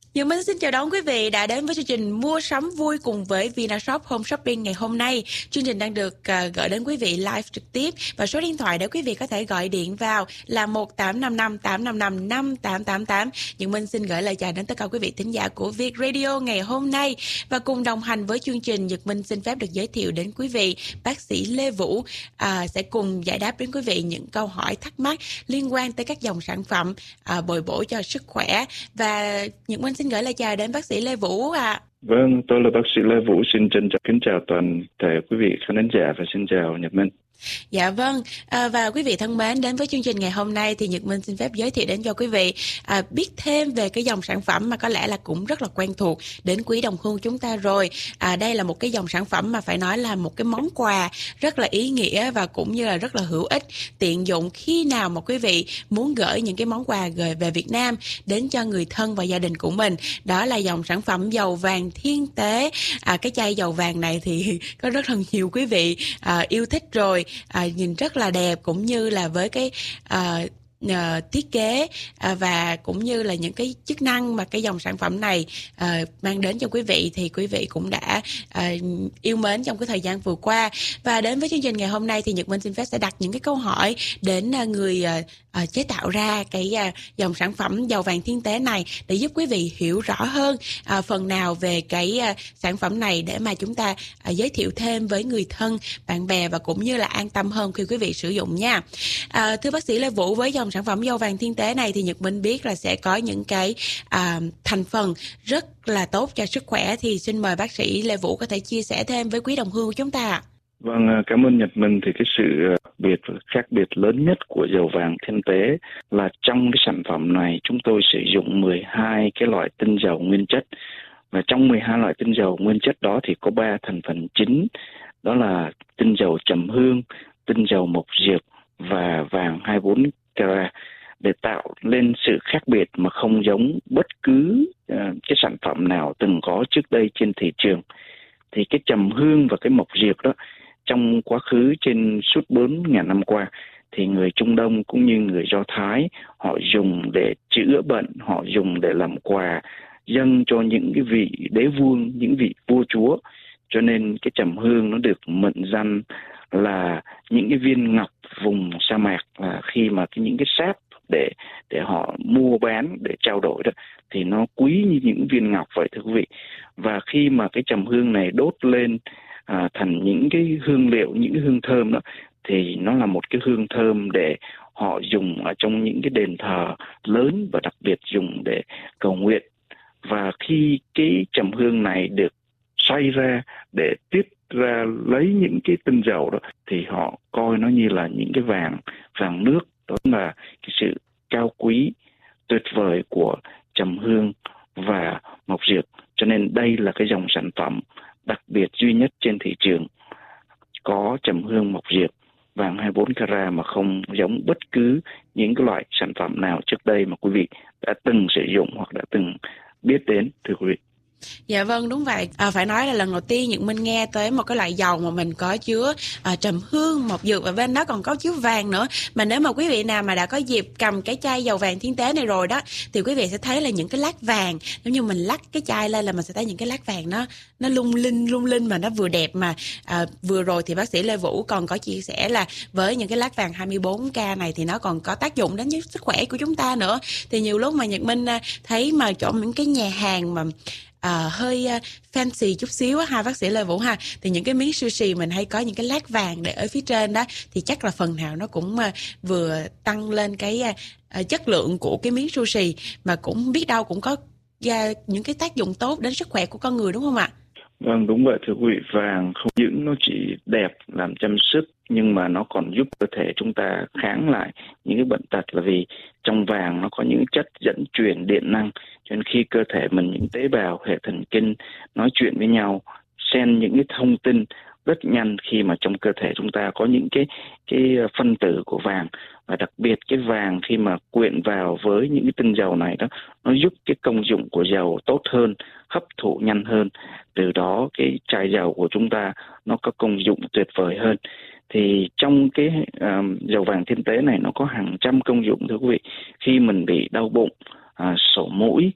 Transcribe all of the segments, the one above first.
Nhân Minh xin chào đón quý vị đã đến với chương trình Mua sắm vui cùng với Vinashop Home Shopping ngày hôm nay. Chương trình đang được gửi đến quý vị live trực tiếp và số điện thoại để quý vị có thể gọi điện vào là 1855 855 5888. Nhân Minh xin gửi lời chào đến tất cả quý vị thính giả của Việt Radio ngày hôm nay và cùng đồng hành với chương trình. Nhật Minh xin phép được giới thiệu đến quý vị bác sĩ Lê Vũ sẽ cùng giải đáp đến quý vị những câu hỏi thắc mắc liên quan tới các dòng sản phẩm bồi bổ cho sức khỏe. Và Nhật Minh xin gửi lời chào đến bác sĩ Lê Vũ ạ. Vâng, tôi là bác sĩ Lê Vũ, xin trân trọng kính chào toàn thể quý vị khán giả và xin chào Nhật Minh. Dạ vâng, và quý vị thân mến, đến với chương trình ngày hôm nay thì Nhật Minh xin phép giới thiệu đến cho quý vị biết thêm về cái dòng sản phẩm mà có lẽ là cũng rất là quen thuộc đến quý đồng hương chúng ta rồi. Đây là một cái dòng sản phẩm mà phải nói là một cái món quà rất là ý nghĩa và cũng như là rất là hữu ích, tiện dụng khi nào mà quý vị muốn gửi những cái món quà gửi về Việt Nam đến cho người thân và gia đình của mình. Đó là dòng sản phẩm dầu vàng Thiên Tế. Cái chai dầu vàng này thì có rất là nhiều quý vị yêu thích rồi. Nhìn rất là đẹp, cũng như là với cái thiết kế và cũng như là những cái chức năng mà cái dòng sản phẩm này mang đến cho quý vị thì quý vị cũng đã yêu mến trong cái thời gian vừa qua. Và đến với chương trình ngày hôm nay thì Nhật Minh xin phép sẽ đặt những cái câu hỏi đến người chế tạo ra cái dòng sản phẩm dầu vàng Thiên Tế này để giúp quý vị hiểu rõ hơn phần nào về cái sản phẩm này để mà chúng ta giới thiệu thêm với người thân, bạn bè và cũng như là an tâm hơn khi quý vị sử dụng nha. Thưa bác sĩ Lê Vũ, với dòng sản phẩm dầu vàng Thiên Tế này thì Nhật Minh biết là sẽ có những cái thành phần rất là tốt cho sức khỏe, thì xin mời bác sĩ Lê Vũ có thể chia sẻ thêm với quý đồng hương của chúng ta. Vâng, cảm ơn Nhật Minh. Thì cái sự khác biệt lớn nhất của dầu vàng Thiên Tế là trong cái sản phẩm này chúng tôi sử dụng 12 cái loại tinh dầu nguyên chất, và trong 12 loại tinh dầu nguyên chất đó thì có 3 thành phần chính, đó là tinh dầu trầm hương, tinh dầu mộc diệp và vàng 24 carat, để tạo lên sự khác biệt mà không giống bất cứ cái sản phẩm nào từng có trước đây trên thị trường. Thì cái trầm hương và cái mộc diệp đó, trong quá khứ trên suốt 4.000 năm qua thì người Trung Đông cũng như người Do Thái họ dùng để chữa bệnh, họ dùng để làm quà dâng cho những cái vị đế vương, những vị vua chúa. Cho nên cái trầm hương nó được mệnh danh là những cái viên ngọc vùng sa mạc, là khi mà những cái sáp để họ mua bán, để trao đổi đó thì nó quý như những viên ngọc vậy thưa quý vị. Và khi mà cái trầm hương này đốt lên thành những cái hương liệu, những cái hương thơm đó, thì nó là một cái hương thơm để họ dùng ở trong những cái đền thờ lớn và đặc biệt dùng để cầu nguyện. Và khi cái trầm hương này được xoay ra để tiết ra lấy những cái tinh dầu đó thì họ coi nó như là những cái vàng nước. Đó là cái sự cao quý tuyệt vời của trầm hương và mộc diệp. Cho nên đây là cái dòng sản phẩm đặc biệt duy nhất trên thị trường có trầm hương mộc diệp vàng 24 carat mà không giống bất cứ những cái loại sản phẩm nào trước đây mà quý vị đã từng sử dụng hoặc đã từng biết đến thưa quý vị. Dạ vâng, đúng vậy. Phải nói là lần đầu tiên Nhật Minh nghe tới một cái loại dầu mà mình có chứa trầm hương, mộc dược và bên đó còn có chứa vàng nữa. Mà nếu mà quý vị nào mà đã có dịp cầm cái chai dầu vàng Thiên Tế này rồi đó thì quý vị sẽ thấy là những cái lát vàng, nếu như mình lắc cái chai lên là mình sẽ thấy những cái lát vàng nó lung linh mà nó vừa đẹp. Mà vừa rồi thì bác sĩ Lê Vũ còn có chia sẻ là với những cái lát vàng 24K này thì nó còn có tác dụng đến sức khỏe của chúng ta nữa. Thì nhiều lúc mà Nhật Minh thấy mà chỗ những cái nhà hàng mà hơi fancy chút xíu á ha bác sĩ Lê Vũ ha, thì những cái miếng sushi mình hay có những cái lát vàng để ở phía trên đó, thì chắc là phần nào nó cũng vừa tăng lên cái chất lượng của cái miếng sushi, mà cũng biết đâu cũng có những cái tác dụng tốt đến sức khỏe của con người, đúng không ạ? Vâng, đúng vậy thưa quý vị. Vàng không những nó chỉ đẹp làm chăm sức nhưng mà nó còn giúp cơ thể chúng ta kháng lại những cái bệnh tật, là vì trong vàng nó có những chất dẫn truyền điện năng, cho nên khi cơ thể mình, những tế bào hệ thần kinh nói chuyện với nhau, xen những cái thông tin rất nhanh khi mà trong cơ thể chúng ta có những cái phân tử của vàng. Và đặc biệt cái vàng khi mà quyện vào với những cái tinh dầu này đó, nó giúp cái công dụng của dầu tốt hơn, hấp thụ nhanh hơn. Từ đó cái chai dầu của chúng ta nó có công dụng tuyệt vời hơn. Thì trong cái dầu vàng Thiên Tế này nó có hàng trăm công dụng thưa quý vị. Khi mình bị đau bụng, sổ mũi,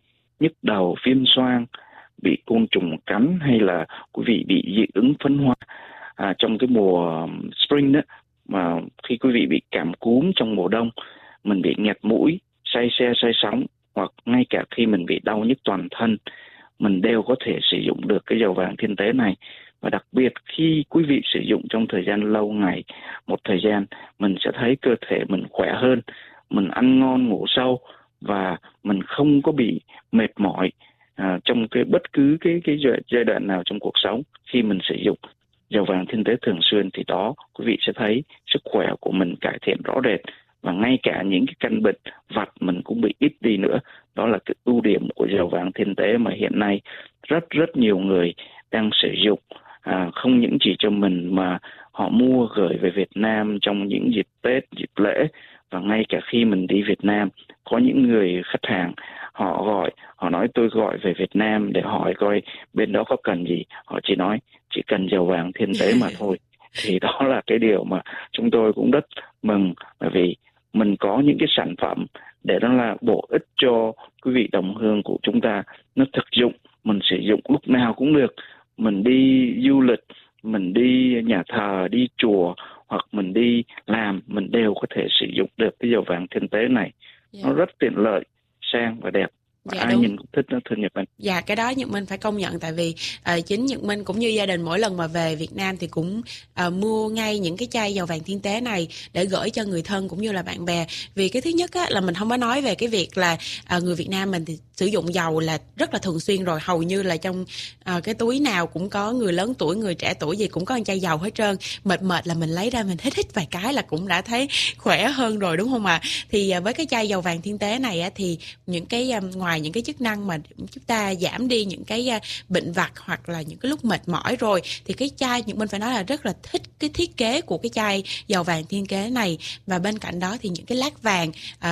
nhức đầu, viêm xoang, bị côn trùng cắn, hay là quý vị bị dị ứng phấn hoa trong cái mùa spring đó, mà khi quý vị bị cảm cúm trong mùa đông, mình bị nghẹt mũi, say xe say sóng, hoặc ngay cả khi mình bị đau nhức toàn thân, mình đều có thể sử dụng được cái dầu vàng thiên tế này. Và đặc biệt khi quý vị sử dụng trong thời gian lâu ngày, một thời gian, mình sẽ thấy cơ thể mình khỏe hơn, mình ăn ngon ngủ sâu, và mình không có bị mệt mỏi trong bất cứ cái giai đoạn nào trong cuộc sống. Khi mình sử dụng dầu vàng thiên tế thường xuyên thì đó, quý vị sẽ thấy sức khỏe của mình cải thiện rõ rệt, và ngay cả những cái căn bệnh vặt mình cũng bị ít đi nữa. Đó là cái ưu điểm của dầu vàng thiên tế mà hiện nay rất nhiều người đang sử dụng, không những chỉ cho mình mà họ mua gửi về Việt Nam trong những dịp Tết, dịp lễ. Và ngay cả khi mình đi Việt Nam, có những người khách hàng họ nói tôi gọi về Việt Nam để hỏi coi bên đó có cần gì. Họ chỉ nói chỉ cần dầu vàng thiên tế mà thôi. Thì đó là cái điều mà chúng tôi cũng rất mừng, bởi vì mình có những cái sản phẩm để nó là bổ ích cho quý vị đồng hương của chúng ta, nó thực dụng, mình sử dụng lúc nào cũng được. Mình đi du lịch, mình đi nhà thờ, đi chùa, hoặc mình đi làm, mình đều có thể sử dụng được cái dầu vàng thiên tế này. Nó rất tiện lợi, sang và đẹp. Và ai nhìn cũng thích nó, thưa Nhật Minh. Dạ, cái đó Nhật Minh phải công nhận, tại vì chính Nhật Minh cũng như gia đình mỗi lần mà về Việt Nam thì cũng mua ngay những cái chai dầu vàng thiên tế này để gửi cho người thân cũng như là bạn bè. Vì cái thứ nhất á, là mình không có nói về cái việc là người Việt Nam mình thì sử dụng dầu là rất là thường xuyên rồi, hầu như là trong cái túi nào cũng có, người lớn tuổi, người trẻ tuổi gì cũng có một chai dầu hết trơn. Mệt là mình lấy ra mình hít vài cái là cũng đã thấy khỏe hơn rồi, đúng không ạ? Thì với cái chai dầu vàng thiên tế này á, thì những cái ngoài những cái chức năng mà chúng ta giảm đi những cái bệnh vặt hoặc là những cái lúc mệt mỏi rồi, thì cái chai Nhật Minh phải nói là rất là thích cái thiết kế của cái chai dầu vàng thiên tế này. Và bên cạnh đó thì những cái lát vàng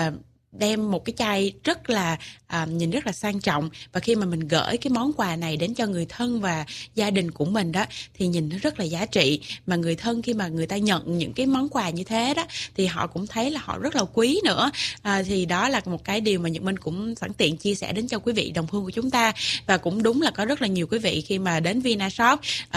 đem một cái chai rất là nhìn rất là sang trọng, và khi mà mình gửi cái món quà này đến cho người thân và gia đình của mình đó thì nhìn nó rất là giá trị. Mà người thân khi mà người ta nhận những cái món quà như thế đó thì họ cũng thấy là họ rất là quý nữa. Thì đó là một cái điều mà Nhật Minh cũng sẵn tiện chia sẻ đến cho quý vị đồng hương của chúng ta. Và cũng đúng là có rất là nhiều quý vị khi mà đến Vinashop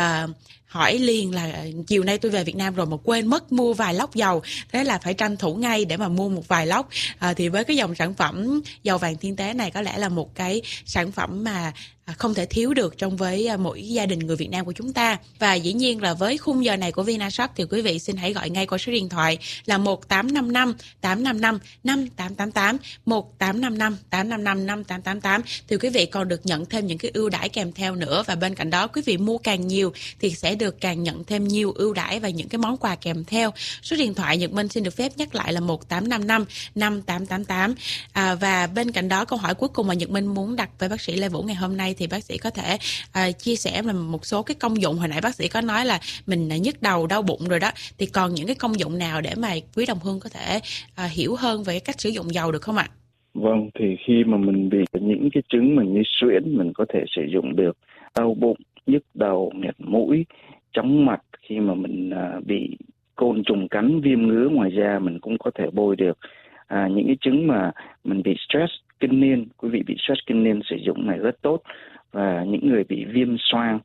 hỏi liền là chiều nay tôi về Việt Nam rồi mà quên mất mua vài lốc dầu, thế là phải tranh thủ ngay để mà mua một vài lốc. Thì với cái dòng sản phẩm dầu vàng thiên tế này có lẽ là một cái sản phẩm mà không thể thiếu được trong với mỗi gia đình người Việt Nam của chúng ta. Và dĩ nhiên là với khung giờ này của Vinashop thì quý vị xin hãy gọi ngay qua số điện thoại là 1855 855 5888, 1855 855 5888 thì quý vị còn được nhận thêm những cái ưu đãi kèm theo nữa. Và bên cạnh đó quý vị mua càng nhiều thì sẽ được càng nhận thêm nhiều ưu đãi và những cái món quà kèm theo. Số điện thoại Nhật Minh xin được phép nhắc lại là 1855 5888. Và bên cạnh đó câu hỏi cuối cùng mà Nhật Minh muốn đặt với bác sĩ Lê Vũ ngày hôm nay thì bác sĩ có thể chia sẻ là một số cái công dụng. Hồi nãy bác sĩ có nói là mình nhức đầu, đau bụng rồi đó, thì còn những cái công dụng nào để mà quý đồng hương có thể hiểu hơn về cách sử dụng dầu được không ạ? Vâng, thì khi mà mình bị những cái chứng mà như suyễn, mình có thể sử dụng được. Đau bụng, nhức đầu, nghẹt mũi, chóng mặt, khi mà mình bị côn trùng cắn, viêm ngứa ngoài da, mình cũng có thể bôi được. Những cái chứng mà mình bị stress kinh niên, quý vị bị stress kinh niên sử dụng này rất tốt. Và những người bị viêm xoang,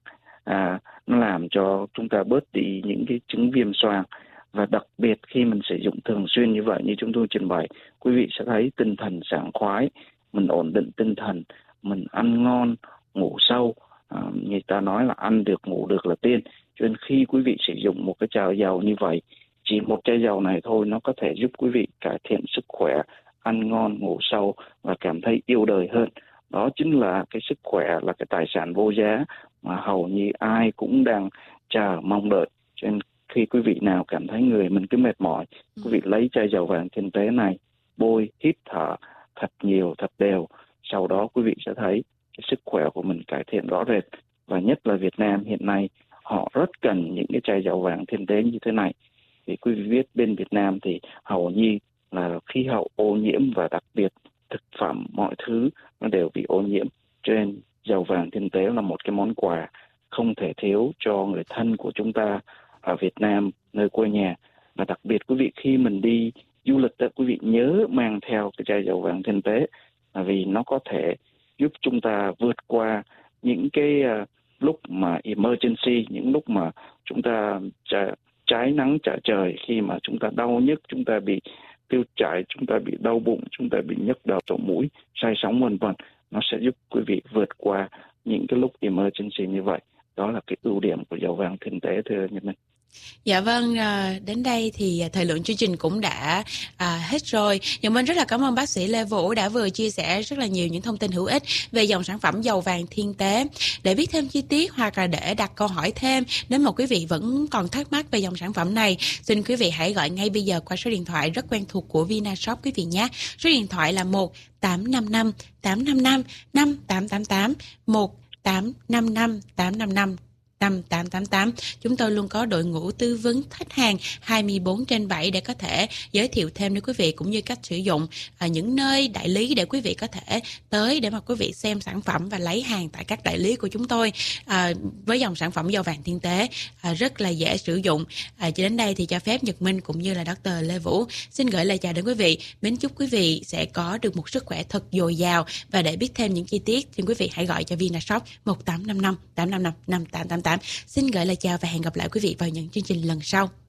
nó làm cho chúng ta bớt đi những cái chứng viêm xoang. Và đặc biệt khi mình sử dụng thường xuyên như vậy, như chúng tôi trình bày, quý vị sẽ thấy tinh thần sảng khoái, mình ổn định tinh thần, mình ăn ngon, ngủ sâu. Người ta nói là ăn được ngủ được là tiên. Cho nên khi quý vị sử dụng một cái chai dầu như vậy, chỉ một chai dầu này thôi, nó có thể giúp quý vị cải thiện sức khỏe, ăn ngon, ngủ sâu và cảm thấy yêu đời hơn. Đó chính là cái sức khỏe, là cái tài sản vô giá mà hầu như ai cũng đang chờ mong đợi. Cho nên khi quý vị nào cảm thấy người mình cứ mệt mỏi, quý vị lấy chai dầu vàng thiên tế này, bôi, hít thở thật nhiều, thật đều. Sau đó quý vị sẽ thấy cái sức khỏe của mình cải thiện rõ rệt. Và nhất là Việt Nam hiện nay, họ rất cần những cái chai dầu vàng thiên tế như thế này. Vì quý vị biết bên Việt Nam thì hầu như là khí hậu ô nhiễm, và đặc biệt thực phẩm, mọi thứ nó đều bị ô nhiễm. Cho nên dầu vàng thiên tế là một cái món quà không thể thiếu cho người thân của chúng ta ở Việt Nam, nơi quê nhà. Và đặc biệt quý vị khi mình đi du lịch, quý vị nhớ mang theo cái chai dầu vàng thiên tế, vì nó có thể giúp chúng ta vượt qua những cái lúc mà emergency, những lúc mà chúng ta trái nắng trả trời, khi mà chúng ta đau nhức, chúng ta bị tiêu chảy, chúng ta bị đau bụng, chúng ta bị nhức đầu, sổ mũi, say sóng vân vân. Nó sẽ giúp quý vị vượt qua những cái lúc emergency như vậy. Đó là cái ưu điểm của dầu vàng tinh tế, thưa Nhật Minh. Dạ vâng, đến đây thì thời lượng chương trình cũng đã hết rồi. Nhật Minh rất là cảm ơn bác sĩ Lê Vũ đã vừa chia sẻ rất là nhiều những thông tin hữu ích về dòng sản phẩm dầu vàng thiên tế. Để biết thêm chi tiết hoặc là để đặt câu hỏi thêm, nếu mà quý vị vẫn còn thắc mắc về dòng sản phẩm này, xin quý vị hãy gọi ngay bây giờ qua số điện thoại rất quen thuộc của Vinashop quý vị nhé. Số điện thoại là 1855 855 5888, 1855 855 5888. Chúng tôi luôn có đội ngũ tư vấn khách hàng 24/7 để có thể giới thiệu thêm đến quý vị, cũng như cách sử dụng những nơi đại lý để quý vị có thể tới để mà quý vị xem sản phẩm và lấy hàng tại các đại lý của chúng tôi. Với dòng sản phẩm dầu vàng thiên tế rất là dễ sử dụng. Chỉ đến đây thì cho phép Nhật Minh cũng như là Dr. Lê Vũ xin gửi lời chào đến quý vị. Mến chúc quý vị sẽ có được một sức khỏe thật dồi dào, và để biết thêm những chi tiết xin quý vị hãy gọi cho Vinashop 1855 855 5888. Xin gửi lời chào và hẹn gặp lại quý vị vào những chương trình lần sau.